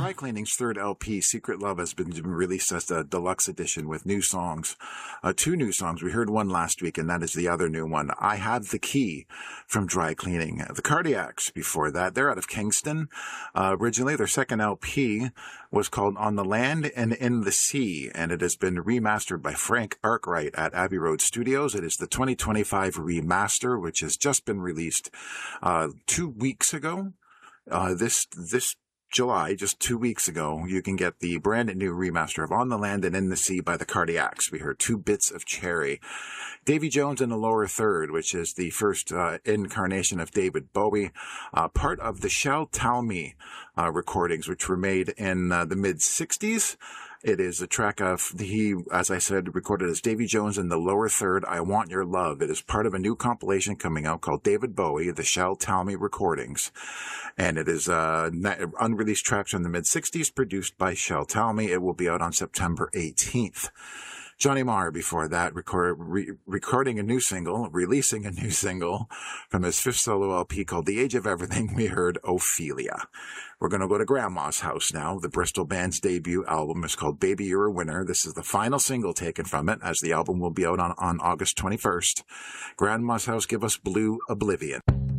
Dry Cleaning's third LP, Secret Love, has been released as a deluxe edition with new songs. Two new songs. We heard one last week, and that is the other new one. I Have the Key from Dry Cleaning. The Cardiacs before that. They're out of Kingston. Originally, their second LP was called On the Land and in the Sea, and it has been remastered by Frank Arkwright at Abbey Road Studios. It is the 2025 remaster, which has just been released 2 weeks ago. This July, just 2 weeks ago, you can get the brand new remaster of On the Land and in the Sea by the Cardiacs. We heard Two Bits of Cherry. Davy Jones and the Lower Third, which is the first incarnation of David Bowie, part of the Shall Tell Me recordings, which were made in the mid-60s. It is a track he, as I said, recorded as Davy Jones and the Lower Third, I Want Your Love. It is part of a new compilation coming out called David Bowie, the Shall Tell Me recordings. And it is unreleased tracks from the mid-60s produced by Shall Tell Me. It will be out on September 18th. Johnny Marr before that releasing a new single from his fifth solo LP called The Age of Everything. We heard Ophelia. We're going to go to Grandma's House now. The Bristol band's debut album is called Baby You're a Winner. This is the final single taken from it, as the album will be out on August 21st. Grandma's House, give us Blue Oblivion.